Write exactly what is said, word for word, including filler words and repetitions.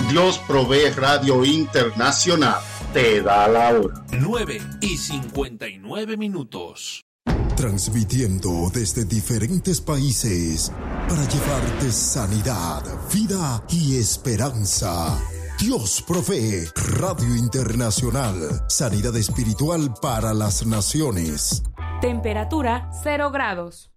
Dios Provee Radio Internacional te da la hora. nueve y cincuenta y nueve minutos. Transmitiendo desde diferentes países para llevarte sanidad, vida y esperanza. Dios Provee Radio Internacional. Sanidad espiritual para las naciones. Temperatura cero grados.